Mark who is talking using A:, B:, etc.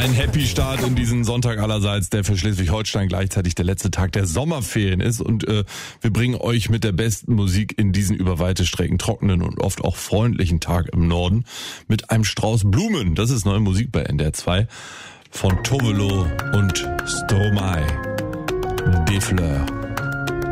A: Ein Happy Start in diesen Sonntag allerseits, der für Schleswig-Holstein gleichzeitig der letzte Tag der Sommerferien ist. Und wir bringen euch mit der besten Musik in diesen über weite Strecken trockenen und oft auch freundlichen Tag im Norden mit einem Strauß Blumen. Das ist neue Musik bei NDR 2 von Tovelo und Stromae. Des Fleurs.